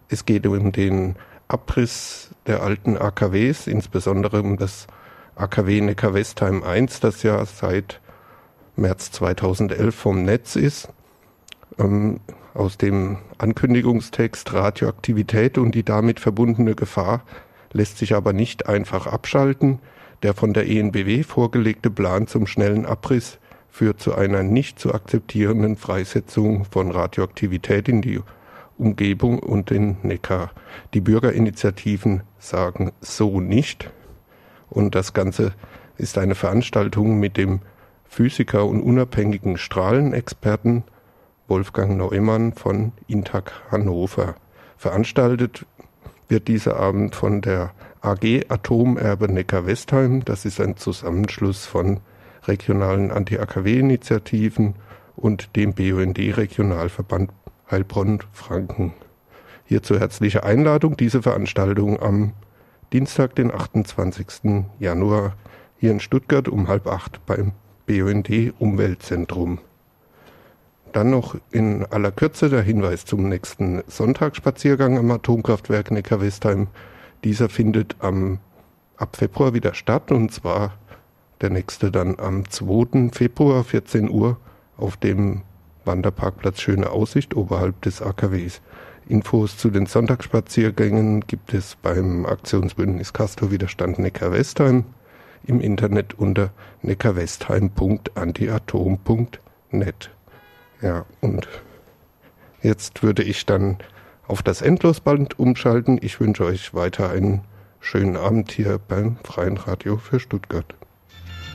Es geht um den Abriss der alten AKWs, insbesondere um das AKW Neckar-Westheim I, das ja seit März 2011 vom Netz ist. Aus dem Ankündigungstext Radioaktivität und die damit verbundene Gefahr lässt sich aber nicht einfach abschalten. Der von der EnBW vorgelegte Plan zum schnellen Abriss führt zu einer nicht zu akzeptierenden Freisetzung von Radioaktivität in die Umgebung und den Neckar. Die Bürgerinitiativen sagen so nicht. Und das Ganze ist eine Veranstaltung mit dem Physiker und unabhängigen Strahlenexperten Wolfgang Neumann von INTAG Hannover. Veranstaltet wird dieser Abend von der AG Atomerbe Neckar-Westheim. Das ist ein Zusammenschluss von regionalen Anti-AKW-Initiativen und dem BUND-Regionalverband Heilbronn-Franken. Hierzu herzliche Einladung, diese Veranstaltung am Dienstag, den 28. Januar hier in Stuttgart um 7:30 beim BUND-Umweltzentrum. Dann noch in aller Kürze der Hinweis zum nächsten Sonntagsspaziergang am Atomkraftwerk Neckar-Westheim. Dieser findet ab Februar wieder statt, und zwar der nächste dann am 2. Februar, 14 Uhr, auf dem Wanderparkplatz Schöne Aussicht oberhalb des AKWs. Infos zu den Sonntagsspaziergängen gibt es beim Aktionsbündnis Castor Widerstand Neckar-Westheim im Internet unter neckarwestheim.antiatom.net. Ja, und jetzt würde ich dann auf das Endlosband umschalten. Ich wünsche euch weiter einen schönen Abend hier beim Freien Radio für Stuttgart.